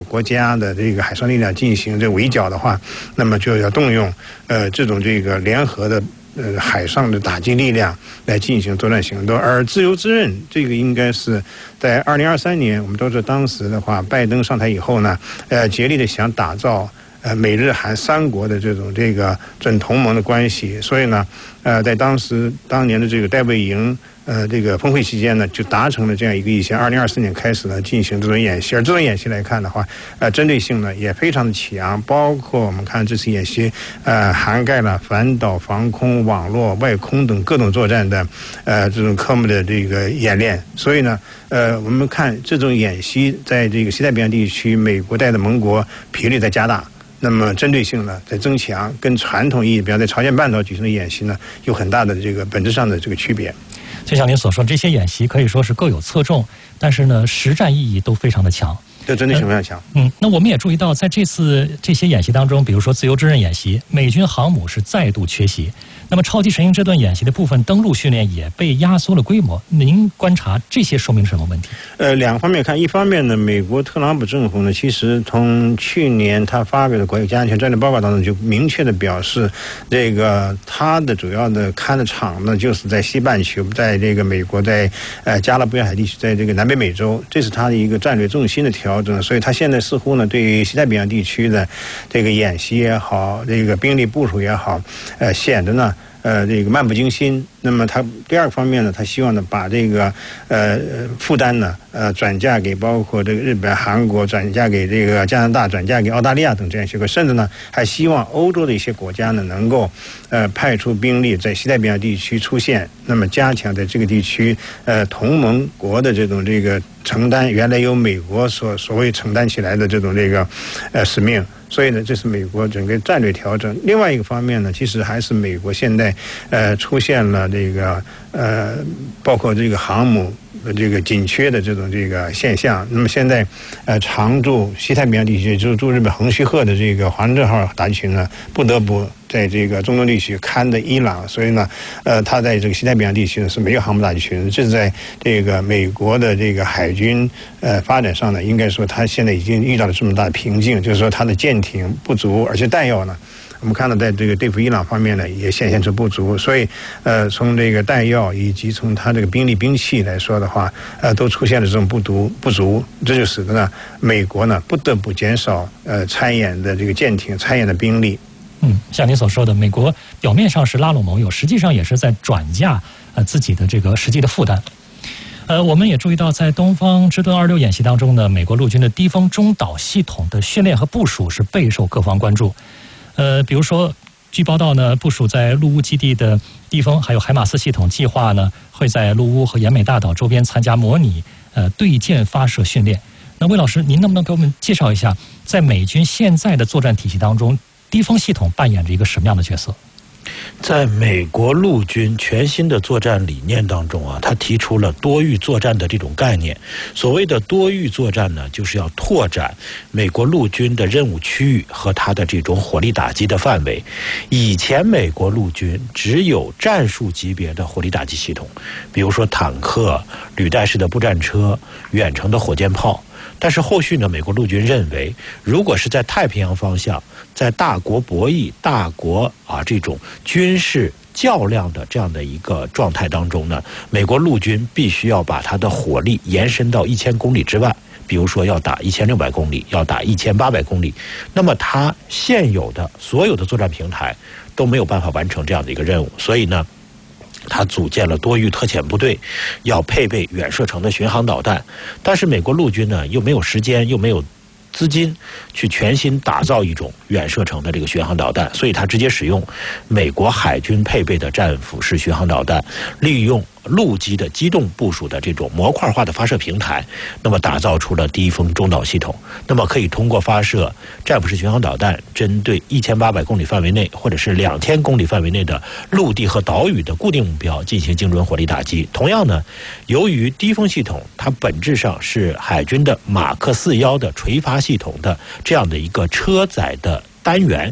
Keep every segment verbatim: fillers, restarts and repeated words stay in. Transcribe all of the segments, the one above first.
国家的这个海上力量进行这围剿的话，那么就要动用呃这种这个联合的呃海上的打击力量来进行作战行动。而自由之刃这个应该是在二零二三年，我们都知道当时的话，拜登上台以后呢，呃竭力的想打造呃美日韩三国的这种这个准同盟的关系，所以呢，呃在当时当年的这个戴维营呃这个峰会期间呢，就达成了这样一个意向。二零二四年开始呢进行这种演习，而这种演习来看的话，呃针对性呢也非常的强，包括我们看这次演习呃涵盖了反导、防空、网络、外空等各种作战的呃这种科目的这个演练。所以呢，呃我们看这种演习在这个西太平洋地区，美国带的盟国频率在加大。那么针对性呢在增强，跟传统意义，比方在朝鲜半岛举行的演习呢，有很大的这个本质上的这个区别。 就像您所说，这些演习可以说是各有侧重，但是呢，实战意义都非常的强。 这针对性非常强。 嗯，那我们也注意到，在这次这些演习当中，比如说自由之刃演习，美军航母是再度缺席。那么超级神鹰这段演习的部分登陆训练也被压缩了规模。您观察这些说明什么问题？ 呃，两方面看，一方面呢，美国特朗普政府呢，其实从去年他发表的国家安全战略报告当中就明确的表示，这个他的主要的看的场呢，就是在西半球，在这个美国，在呃加勒比海地区，在这个南北美洲，这是他的一个战略重心的调整。所以他现在似乎呢，对于西太平洋地区的这个演习也好，这个兵力部署也好，呃，显得呢。呃，这个漫不经心。那么他第二个方面呢，他希望呢把这个呃负担呢呃转嫁给包括这个日本、韩国，转嫁给这个加拿大，转嫁给澳大利亚等这样一些个，甚至呢还希望欧洲的一些国家呢能够呃派出兵力在西太平洋地区出现，那么加强在这个地区呃同盟国的这种这个承担原来由美国所所谓承担起来的这种这个呃使命。所以呢，这是美国整个战略调整。另外一个方面呢，其实还是美国现在呃出现了这个呃包括这个航母这个紧缺的这种这个现象。那么现在呃常驻西太平洋地区，就是驻日本横须贺的这个华盛顿号打击群呢，不得不在这个中东地区看的伊朗，所以呢，呃，他在这个西太平洋地区呢是没有航母打击群。这是在这个美国的这个海军呃发展上呢，应该说他现在已经遇到了这么大的瓶颈，就是说他的舰艇不足，而且弹药呢，我们看到在这个对付伊朗方面呢，也显现出不足。所以，呃，从这个弹药以及从他这个兵力兵器来说的话，呃，都出现了这种不足不足，这就使得呢，美国呢不得不减少呃参演的这个舰艇、参演的兵力。 嗯，像您所说的，美国表面上是拉拢盟友，实际上也是在转嫁呃自己的这个实际的负担。呃，我们也注意到，在东方之盾二六演习当中呢，美国陆军的低风中导系统的训练和部署是备受各方关注。呃，比如说，据报道呢，部署在陆乌基地的低风还有海马斯系统计划呢，会在陆乌和延美大岛周边参加模拟呃对舰发射训练。那魏老师，您能不能给我们介绍一下，在美军现在的作战体系当中，低风系统扮演着一个什么样的角色？ 在美国陆军全新的作战理念当中啊，他提出了多域作战的这种概念。所谓的多域作战呢，就是要拓展美国陆军的任务区域和它的这种火力打击的范围。以前美国陆军只有战术级别的火力打击系统，比如说坦克、履带式的步战车、远程的火箭炮。但是后续呢，美国陆军认为，如果是在太平洋方向，在大国博弈、大国啊这种军事较量的这样的一个状态当中呢，美国陆军必须要把它的火力延伸到一千公里之外，比如说要打一千六百公里，要打一千八百公里，那么它现有的所有的作战平台都没有办法完成这样的一个任务，所以呢，他组建了多域特遣部队，要配备远射程的巡航导弹。但是美国陆军呢，又没有时间，又没有资金去全新打造一种远射程的这个巡航导弹，所以他直接使用美国海军配备的战斧式巡航导弹，利用陆基的机动部署的这种模块化的发射平台，那么打造出了低风中导系统，那么可以通过发射战斧式巡航导弹，针对一千八百公里范围内或者是两千公里范围内的陆地和岛屿的固定目标进行精准火力打击。同样呢，由于低风系统它本质上是海军的马克四幺的垂发系统的这样的一个车载的单元，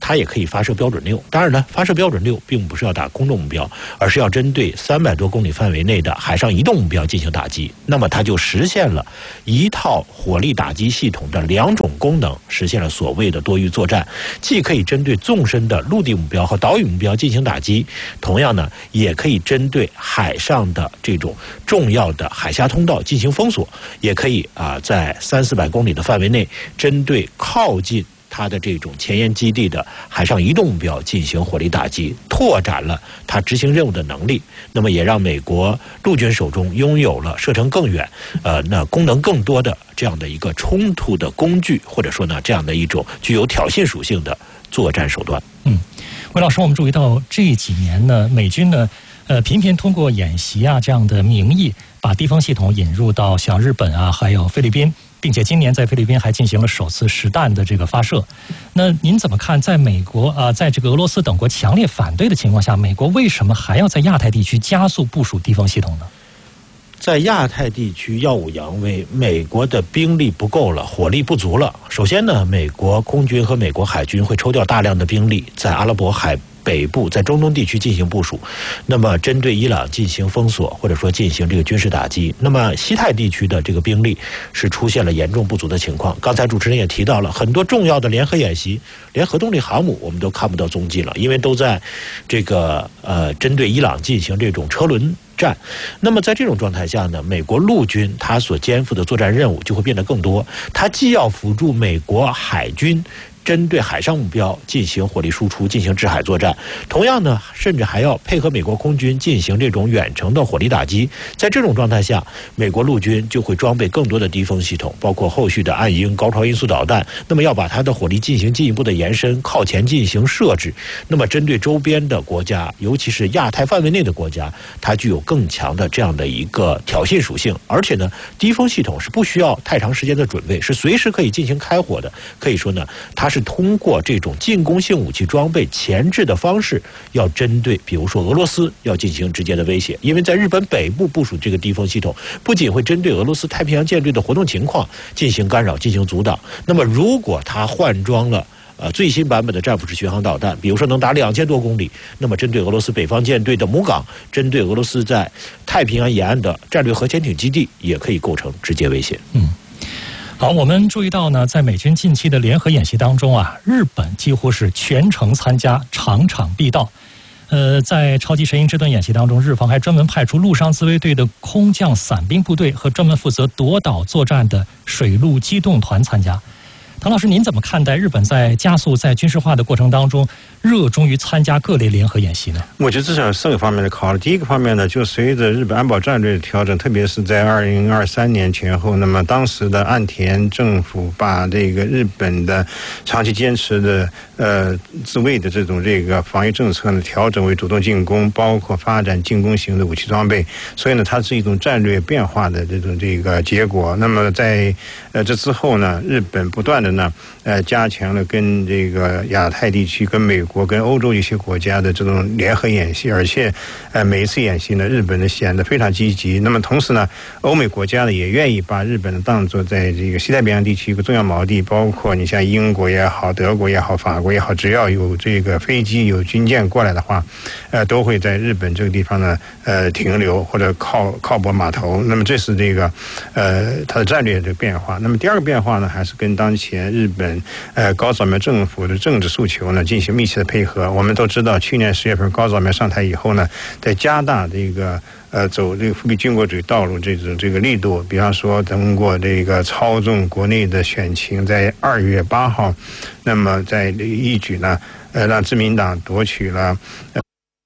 它也可以发射标准六。当然呢，发射标准六并不是要打空中目标，而是要针对三百多公里范围内的海上移动目标进行打击。那么它就实现了一套火力打击系统的两种功能，实现了所谓的多域作战，既可以针对纵深的陆地目标和岛屿目标进行打击，同样呢，也可以针对海上的这种重要的海峡通道进行封锁，也可以啊，在三四百公里的范围内，针对靠近它的这种前沿基地的海上移动目标进行火力打击，拓展了它执行任务的能力。那么也让美国陆军手中拥有了射程更远、呃，那功能更多的这样的一个冲突的工具，或者说呢，这样的一种具有挑衅属性的作战手段。 嗯，魏老师，我们注意到这几年呢，美军呢，呃，频频通过演习啊这样的名义，把敌方系统引入到像日本啊，还有菲律宾。并且今年在菲律宾还进行了首次实弹的这个发射。那您怎么看，在美国啊、呃，在这个俄罗斯等国强烈反对的情况下，美国为什么还要在亚太地区加速部署敌方系统呢？ 在亚太地区耀武扬威，美国的兵力不够了，火力不足了。首先呢，美国空军和美国海军会抽调大量的兵力在阿拉伯海北部，在中东地区进行部署，那么针对伊朗进行封锁，或者说进行这个军事打击。那么西太地区的这个兵力是出现了严重不足的情况。刚才主持人也提到了很多重要的联合演习，连核动力航母我们都看不到踪迹了，因为都在这个呃针对伊朗进行这种车轮战。那么在这种状态下呢，美国陆军它所肩负的作战任务就会变得更多，它既要辅助美国海军针对海上目标进行火力输出，进行制海作战，同样呢，甚至还要配合美国空军进行这种远程的火力打击。在这种状态下，美国陆军就会装备更多的敌风系统，包括后续的暗鹰、高超音速导弹，那么要把它的火力进行进一步的延伸，靠前进行设置。那么针对周边的国家，尤其是亚太范围内的国家，它具有更强的这样的一个挑衅属性，而且呢，敌风系统是不需要太长时间的准备，是随时可以进行开火的。可以说呢，它是通过这种进攻性武器装备前置的方式，要针对比如说俄罗斯要进行直接的威胁。因为在日本北部部署这个敌风系统，不仅会针对俄罗斯太平洋舰队的活动情况进行干扰、进行阻挡，那么如果它换装了呃最新版本的战斧式巡航导弹，比如说能打两千多公里，那么针对俄罗斯北方舰队的母港，针对俄罗斯在太平洋沿岸的战略核潜艇基地，也可以构成直接威胁。 嗯。好，我们注意到呢，在美军近期的联合演习当中啊，日本几乎是全程参加，场场必到。呃，在超级神鹰之盾演习当中，日方还专门派出陆上自卫队的空降伞兵部队和专门负责夺岛作战的水陆机动团参加。唐老师，您怎么看待日本在加速在军事化的过程当中，热衷于参加各类联合演习呢？ 我觉得至少有四个方面的考虑。第一个方面呢，就随着日本安保战略的调整，特别是在二零二三年前后，那么当时的岸田政府把这个日本的长期坚持的呃自卫的这种这个防御政策呢，调整为主动进攻，包括发展进攻型的武器装备。所以呢，它是一种战略变化的这种这个结果。那么在呃这之后呢，日本不断的呢，呃，加强了跟这个亚太地区、跟美国、跟欧洲一些国家的这种联合演习，而且，呃，每一次演习呢，日本呢显得非常积极。那么同时呢，欧美国家呢也愿意把日本呢当作在这个西太平洋地区一个重要锚地，包括你像英国也好、德国也好、法国也好，只要有这个飞机、有军舰过来的话，呃，都会在日本这个地方呢，呃，停留或者靠靠泊码头。那么这是这个，呃，它的战略的变化。那么第二个变化呢，还是跟当前日本呃高扫描政府的政治诉求呢进行密切的配合。我们都知道，去年十月份高扫描上台以后呢，在加大这个呃走这个复辟军国主义道路这种这个力度，比方说通过这个操纵国内的选情，在二月八号，那么在一举呢，呃让自民党夺取了。呃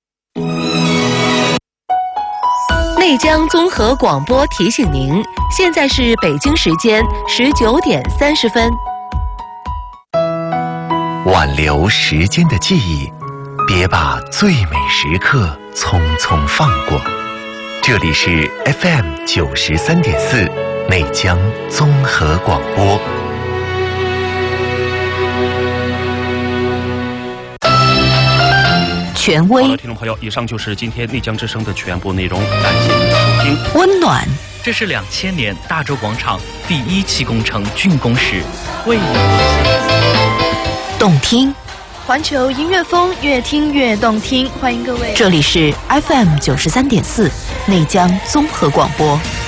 内江综合广播提醒您，现在是北京时间十九点三十分。 挽留时间的记忆，别把最美时刻匆匆放过。这里是 F M 九十三点四内江综合广播。 权威。 好了，听众朋友，以上就是今天内江之声的全部内容，感谢您的收听。 温暖， 这是两千年大洲广场第一期工程竣工时为您贡献。 动听， 环球音乐风，越听越动听，欢迎各位，这里是 F M 九十三点四内江综合广播。